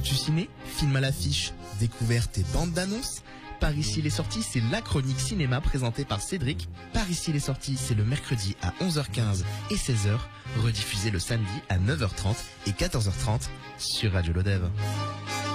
Actu ciné, film à l'affiche, découvertes et bandes d'annonces. Par ici les sorties, c'est la chronique cinéma présentée par Cédric. Par ici les sorties, c'est le mercredi à 11h15 et 16h, rediffusé le samedi à 9h30 et 14h30 sur Radio Lodève.